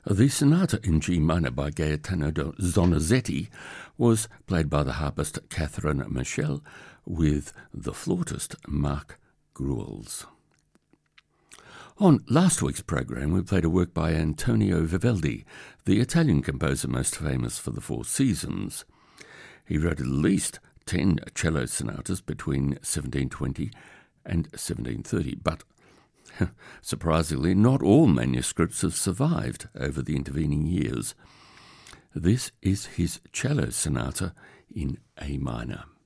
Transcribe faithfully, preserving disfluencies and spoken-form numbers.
The sonata in G minor by Gaetano Donizetti was played by the harpist Catherine Michel with the flautist Mark Gruels. On last week's program, we played a work by Antonio Vivaldi, the Italian composer most famous for the Four Seasons. He wrote at least ten cello sonatas between seventeen twenty and seventeen thirty, but surprisingly, not all manuscripts have survived over the intervening years. This is his cello sonata in A minor.